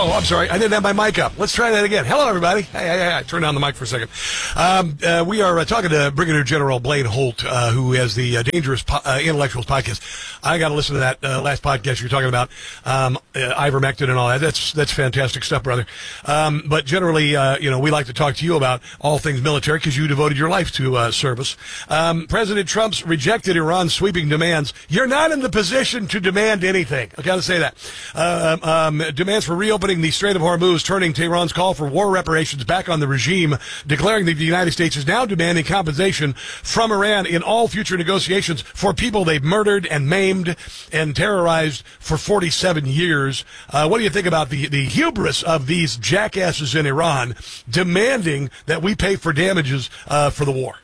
Oh, I'm sorry. I didn't have my mic up. Let's try that again. Hello, everybody. Hey. Turn down the mic for a second. We are talking to Brigadier General Blaine Holt, who has the Dangerous Intellectuals podcast. I got to listen to that last podcast you were talking about, ivermectin and all that. That's fantastic stuff, brother. But generally, we like to talk to you about all things military because you devoted your life to service. President Trump's rejected Iran's sweeping demands. You're not in the position to demand anything. I got to say that. Demands for reopening the Strait of Hormuz, turning Tehran's call for war reparations back on the regime, declaring that the United States is now demanding compensation from Iran in all future negotiations for people they've murdered and maimed and terrorized for 47 years. What do you think about the hubris of these jackasses in Iran demanding that we pay for damages for the war?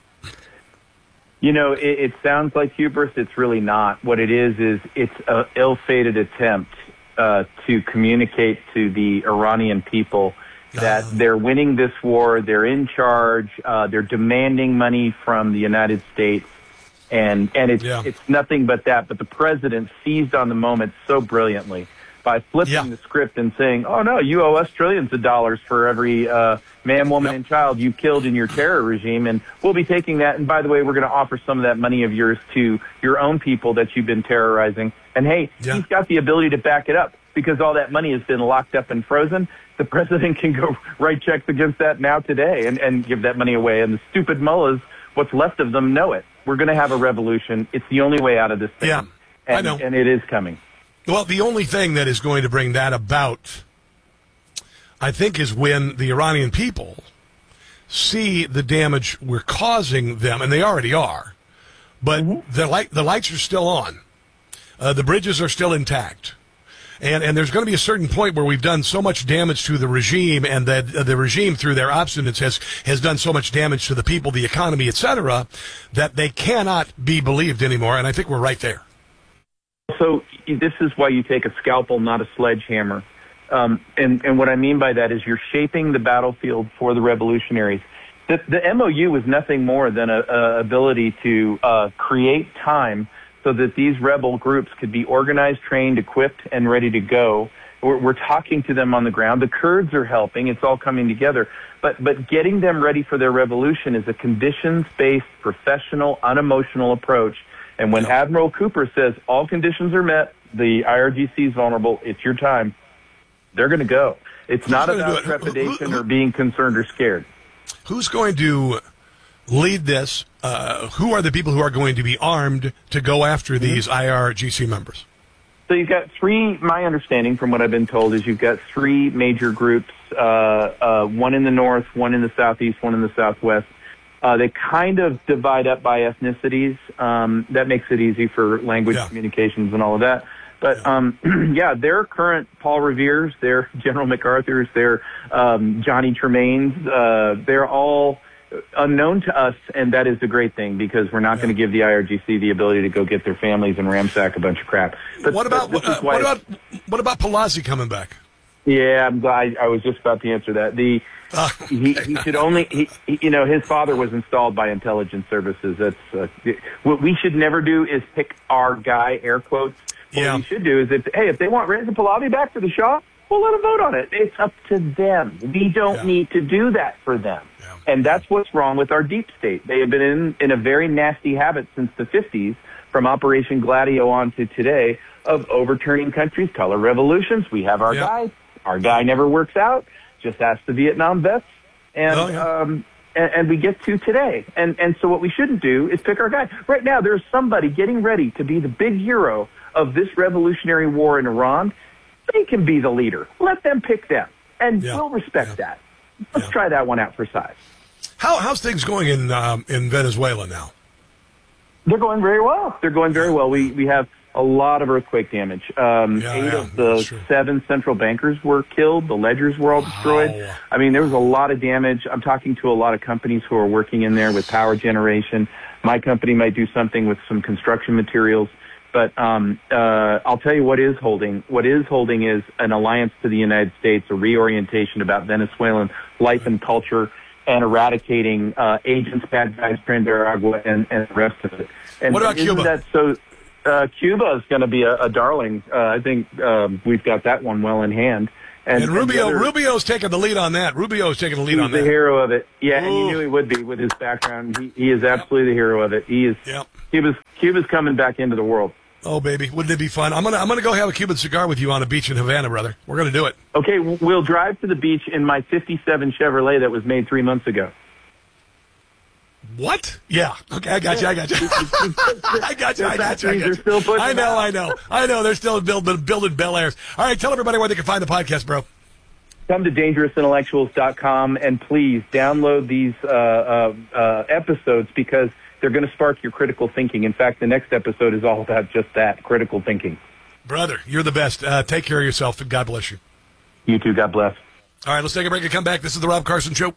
It sounds like hubris. It's really not. What it is it's an ill-fated attempt to communicate to the Iranian people that they're winning this war, they're in charge, they're demanding money from the United States, and it's nothing but that. But the president seized on the moment so brilliantly by flipping the script and saying, oh, no, you owe us trillions of dollars for every man, woman, and child you killed in your terror regime, and we'll be taking that. And by the way, we're going to offer some of that money of yours to your own people that you've been terrorizing. And, hey, he's got the ability to back it up because all that money has been locked up and frozen. The president can go write checks against that now today and give that money away. And the stupid mullahs, what's left of them, know it. We're going to have a revolution. It's the only way out of this thing. Yeah, I know. And it is coming. Well, the only thing that is going to bring that about, I think, is when the Iranian people see the damage we're causing them, and they already are, but the lights are still on. The bridges are still intact. And there's going to be a certain point where we've done so much damage to the regime, and that the regime, through their obstinance, has done so much damage to the people, the economy, etc., that they cannot be believed anymore, and I think we're right there. So this is why you take a scalpel, not a sledgehammer. And what I mean by that is you're shaping the battlefield for the revolutionaries. The MOU was nothing more than a ability to create time so that these rebel groups could be organized, trained, equipped, and ready to go. We're talking to them on the ground. The Kurds are helping. It's all coming together. But getting them ready for their revolution is a conditions-based, professional, unemotional approach. And when Admiral Cooper says all conditions are met, the IRGC is vulnerable, it's your time, they're going to go. It's not about trepidation or being concerned or scared. Who's going to lead this? Who are the people who are going to be armed to go after these IRGC members? So you've got three, my understanding from what I've been told is you've got three major groups, one in the north, one in the southeast, one in the southwest. They kind of divide up by ethnicities. That makes it easy for language communications and all of that. But, their current Paul Revere's, their General MacArthur's, their Johnny Tremaine's, they're all unknown to us, and that is a great thing because we're not going to give the IRGC the ability to go get their families and ransack a bunch of crap. But what about Pelosi coming back? Yeah, I'm glad. I was just about to answer that. He should only, his father was installed by intelligence services. That's what we should never do is pick our guy, air quotes. What we should do is if they want Reza Pahlavi back for the Shah, we'll let them vote on it. It's up to them. We don't need to do that for them. Yeah. And that's what's wrong with our deep state. They have been in a very nasty habit since the 50s, from Operation Gladio on to today, of overturning countries, color revolutions. We have our guy. Our guy never works out. Just ask the Vietnam vets. And and we get to today. And so what we shouldn't do is pick our guy. Right now, there's somebody getting ready to be the big hero of this revolutionary war in Iran. They can be the leader. Let them pick them. And we'll respect that. Let's try that one out for size. How's things going in Venezuela now? They're going very well. They're going very well. We have a lot of earthquake damage. 8 of the 7 central bankers were killed. The ledgers were all destroyed. Wow. I mean, there was a lot of damage. I'm talking to a lot of companies who are working in there with power generation. My company might do something with some construction materials. But I'll tell you what is holding. What is holding is an alliance to the United States, a reorientation about Venezuelan life and culture, and eradicating agents, bad guys, Nicaragua, and the rest of it. And what about Cuba? Cuba is going to be a darling. I think we've got that one well in hand. And Rubio's taking the lead on that. Rubio's taking the lead on that. He's the hero of it. Yeah, and you knew he would be with his background. He is absolutely the hero of it. He is. Yep. Cuba's coming back into the world. Oh, baby, wouldn't it be fun? I'm gonna go have a Cuban cigar with you on a beach in Havana, brother. We're gonna do it. Okay, we'll drive to the beach in my '57 Chevrolet that was made 3 months ago. What? Yeah. Okay, I got you. I got you. I know. They're still building Bel Airs. All right, tell everybody where they can find the podcast, bro. Come to DangerousIntellectuals.com and please download these episodes because they're going to spark your critical thinking. In fact, the next episode is all about just that, critical thinking. Brother, you're the best. Take care of yourself, and God bless you. You too. God bless. All right, let's take a break and come back. This is the Rob Carson Show.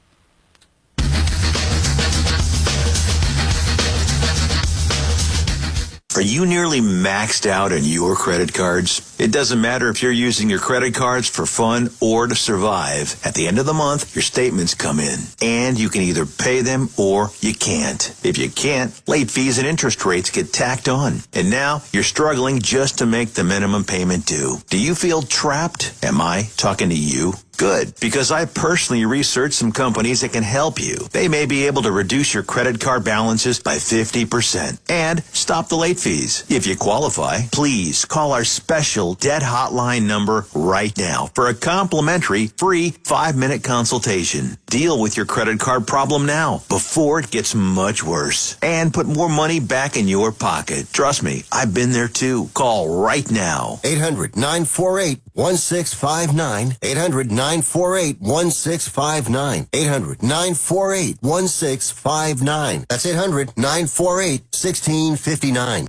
Are you nearly maxed out on your credit cards? It doesn't matter if you're using your credit cards for fun or to survive. At the end of the month, your statements come in, and you can either pay them or you can't. If you can't, late fees and interest rates get tacked on. And now you're struggling just to make the minimum payment due. Do you feel trapped? Am I talking to you? Good, because I personally researched some companies that can help you. They may be able to reduce your credit card balances by 50% and stop the late fees. If you qualify, please call our special debt hotline number right now for a complimentary free 5-minute consultation. Deal with your credit card problem now before it gets much worse and put more money back in your pocket. Trust me, I've been there too. Call right now. 800-948-1659. 800-948-1659. 800-948-1659. That's 800-948-1659.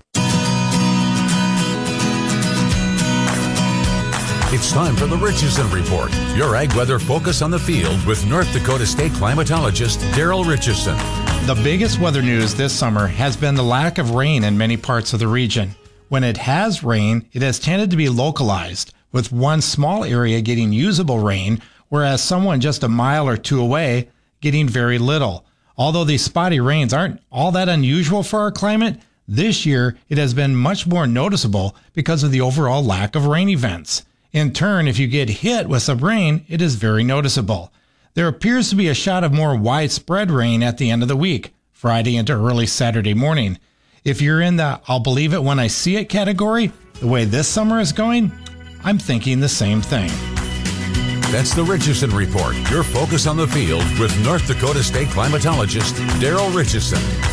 It's time for the Richardson Report, your ag weather focus on the field with North Dakota State climatologist Daryl Richardson. The biggest weather news this summer has been the lack of rain in many parts of the region. When it has rained, it has tended to be localized, with one small area getting usable rain, whereas someone just a mile or two away getting very little. Although these spotty rains aren't all that unusual for our climate, this year it has been much more noticeable because of the overall lack of rain events. In turn, if you get hit with some rain, it is very noticeable. There appears to be a shot of more widespread rain at the end of the week, Friday into early Saturday morning. If you're in the I'll believe it when I see it category, the way this summer is going, I'm thinking the same thing. That's the Richardson Report, your focus on the field with North Dakota State climatologist Daryl Richardson.